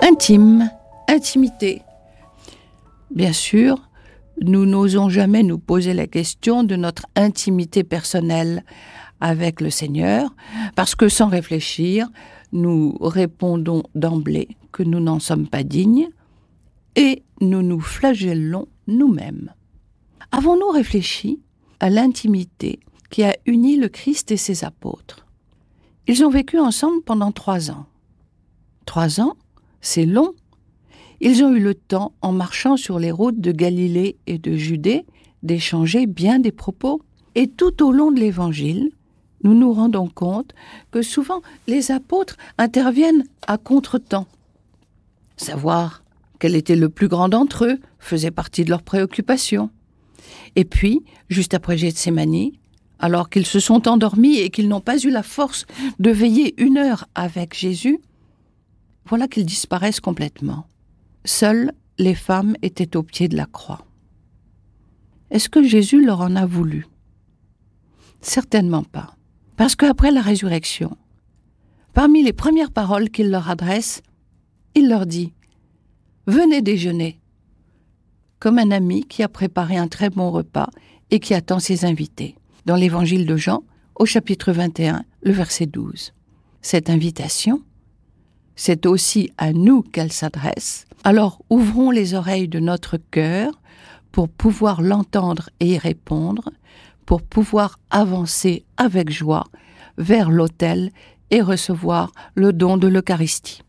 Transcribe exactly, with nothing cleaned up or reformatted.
Intime, intimité. Bien sûr, nous n'osons jamais nous poser la question de notre intimité personnelle avec le Seigneur, parce que sans réfléchir, nous répondons d'emblée que nous n'en sommes pas dignes et nous nous flagellons nous-mêmes. Avons-nous réfléchi à l'intimité qui a uni le Christ et ses apôtres? Ils ont vécu ensemble pendant trois ans. Trois ans, c'est long. Ils ont eu le temps, en marchant sur les routes de Galilée et de Judée, d'échanger bien des propos. Et tout au long de l'Évangile, nous nous rendons compte que souvent les apôtres interviennent à contre-temps. Savoir quel était le plus grand d'entre eux faisait partie de leurs préoccupations. Et puis, juste après Gethsémani, alors qu'ils se sont endormis et qu'ils n'ont pas eu la force de veiller une heure avec Jésus, voilà qu'ils disparaissent complètement. Seules les femmes étaient au pied de la croix. Est-ce que Jésus leur en a voulu? Certainement pas. Parce qu'après la résurrection, parmi les premières paroles qu'il leur adresse, il leur dit « Venez déjeuner », comme un ami qui a préparé un très bon repas et qui attend ses invités. Dans l'évangile de Jean, au chapitre vingt et un, le verset douze. Cette invitation, c'est aussi à nous qu'elle s'adresse. Alors ouvrons les oreilles de notre cœur pour pouvoir l'entendre et y répondre, pour pouvoir avancer avec joie vers l'autel et recevoir le don de l'Eucharistie.